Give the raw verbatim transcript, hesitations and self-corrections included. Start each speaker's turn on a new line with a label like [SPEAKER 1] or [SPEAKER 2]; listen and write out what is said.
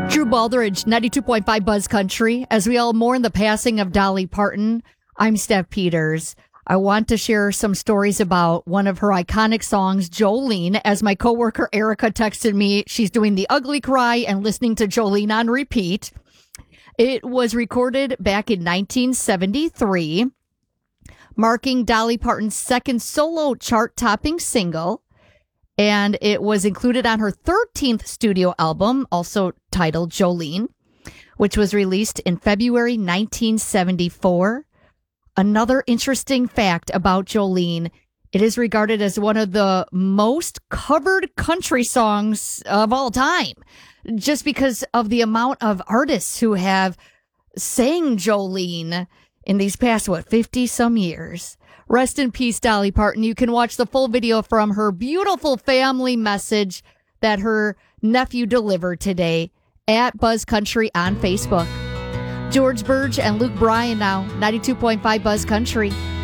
[SPEAKER 1] Drew Baldridge, ninety-two point five Buzz Country. As we all mourn the passing of Dolly Parton, I'm Steph Peters. I want to share some stories about one of her iconic songs, Jolene. As my coworker Erica texted me, she's doing the ugly cry and listening to Jolene on repeat. It was recorded back in nineteen seventy-three, marking Dolly Parton's second solo chart-topping single. And it was included on her thirteenth studio album, also titled Jolene, which was released in February nineteen seventy-four. Another interesting fact about Jolene, it is regarded as one of the most covered country songs of all time, just because of the amount of artists who have sang Jolene in these past, what, fifty-some years. Rest in peace, Dolly Parton. You can watch the full video from her beautiful family message that her nephew delivered today at Buzz Country on Facebook. George Burge and Luke Bryan now, ninety-two point five Buzz Country.